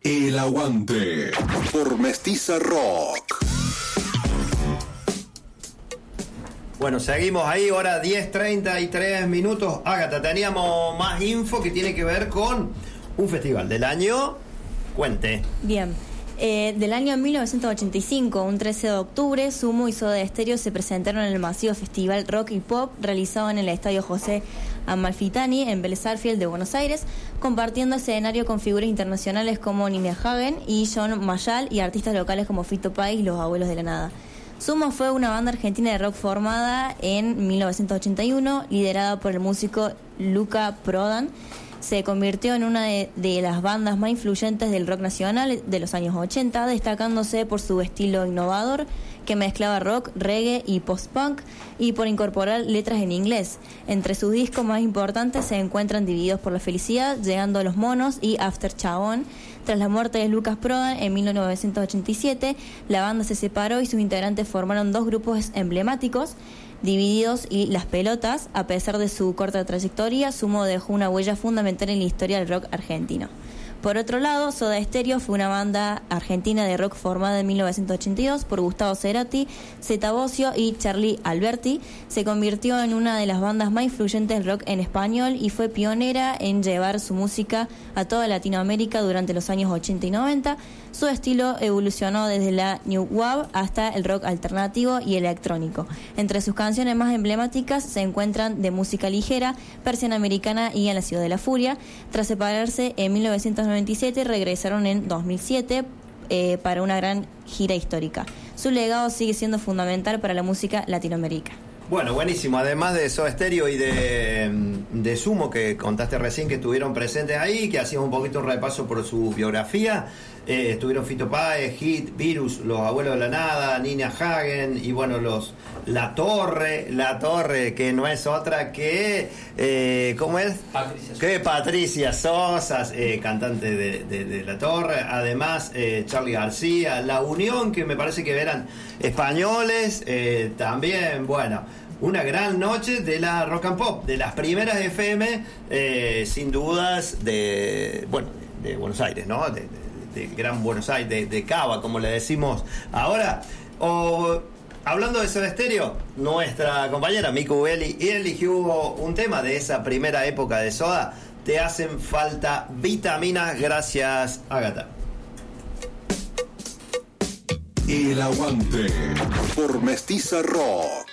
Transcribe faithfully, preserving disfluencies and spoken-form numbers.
El Aguante por Mestiza Rock. Bueno, seguimos ahí, hora diez treinta y tres minutos. Ágata, teníamos más info que tiene que ver con un festival del año. Cuente. Bien. Eh, del año mil novecientos ochenta y cinco, un trece de octubre, Sumo y Soda Stereo se presentaron en el masivo festival Rock y Pop realizado en el Estadio José Amalfitani en Vélez Sarsfield de Buenos Aires, compartiendo escenario con figuras internacionales como Nina Hagen y John Mayall y artistas locales como Fito Páez y Los Abuelos de la Nada. Sumo fue una banda argentina de rock formada en mil novecientos ochenta y uno, liderada por el músico Luca Prodan. Se convirtió en una de, de las bandas más influyentes del rock nacional de los años ochenta, destacándose por su estilo innovador que mezclaba rock, reggae y post-punk y por incorporar letras en inglés. Entre sus discos más importantes se encuentran Divididos por la Felicidad, Llegando a los Monos y After Chabón. Tras la muerte de Lucas Prodan en mil novecientos ochenta y siete, la banda se separó y sus integrantes formaron dos grupos emblemáticos, Divididos y Las Pelotas. A pesar de su corta trayectoria, Sumo dejó una huella fundamental en la historia del rock argentino. Por otro lado, Soda Stereo fue una banda argentina de rock formada en mil novecientos ochenta y dos por Gustavo Cerati, Zeta Bosio y Charlie Alberti. Se convirtió en una de las bandas más influyentes del rock en español y fue pionera en llevar su música a toda Latinoamérica durante los años ochenta y noventa. Su estilo evolucionó desde la New Wave hasta el rock alternativo y electrónico. Entre sus canciones más emblemáticas se encuentran De Música Ligera, Persiana Americana y En la Ciudad de la Furia. Tras separarse en mil novecientos noventa y siete, regresaron en dos mil siete eh, para una gran gira histórica. Su legado sigue siendo fundamental para la música latinoamericana. Bueno, buenísimo. Además de Soda Stereo y de, de Sumo, que contaste recién que estuvieron presentes ahí, que hacíamos un poquito un repaso por su biografía, eh, estuvieron Fito Páez, Hit, Virus, Los Abuelos de la Nada, Nina Hagen y bueno, los La Torre, La Torre, que no es otra que, eh, ¿cómo es? Patricia Que Patricia Sosa, eh, cantante de, de, de La Torre, además eh, Charly García, La Unión, que me parece que eran españoles, eh, también, bueno, una gran noche de la rock and pop, de las primeras F M, eh, sin dudas, de, bueno, de Buenos Aires, ¿no? De, de, de Gran Buenos Aires, de, de Cava, como le decimos ahora. O, hablando de Soda Stereo, nuestra compañera Miku Belli eligió un tema de esa primera época de Soda, Te hacen falta vitaminas. Gracias, Ágata. El Aguante por Mestiza Rock.